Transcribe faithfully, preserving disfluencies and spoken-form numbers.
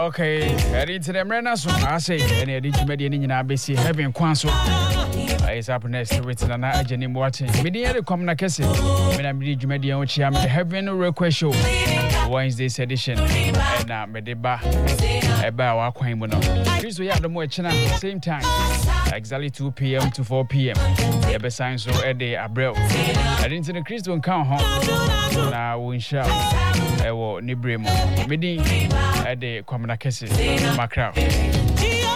Okay, heading to them right now. So I say, any of the media in our basic heaven council is up next with an agent watching. Media the common case. When I'm the media on Chiam, the heaven request show Wednesday's edition. And now, Medeba, about our coin mono. Please, we have the more channel same time, exactly two p.m. to four p.m. The best signs so a day Abril. And into the Christian count home. Now we shall. I will Nibremo. Midi at the common case. Macro.